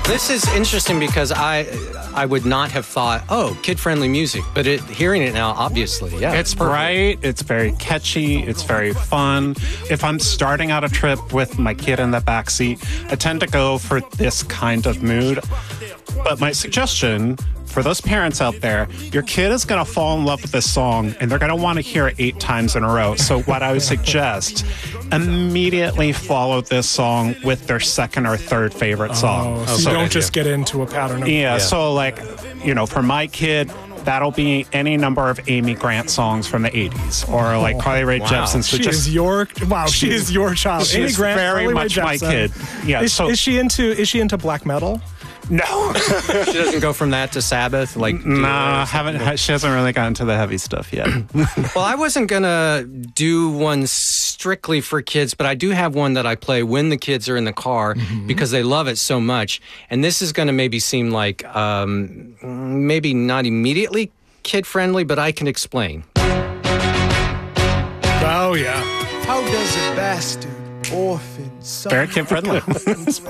This is interesting because I would not have thought, oh, kid-friendly music, but hearing it now, obviously, yeah. It's bright, it's very catchy, it's very fun. If I'm starting out a trip with my kid in the backseat, I tend to go for this kind of mood. But my suggestion for those parents out there, your kid is going to fall in love with this song and they're going to want to hear it 8 times in a row. So what I would suggest, immediately follow this song with their second or third favorite song. So you don't just get into a pattern of... Yeah, so like, you know, for my kid, that'll be any number of Amy Grant songs from the 80s or like Carly Rae Jepsen. So she is your child. She Amy is Grant, very Carly Rae much my Jepsen. kid. Yeah. Is she into black metal? No. She doesn't go from that to Sabbath? Nah, she hasn't really gotten to the heavy stuff yet. Well, I wasn't going to do one strictly for kids, but I do have one that I play when the kids are in the car because they love it so much. And this is going to maybe seem like maybe not immediately kid-friendly, but I can explain. Oh, yeah. How does a bastard orphan Very kid-friendly.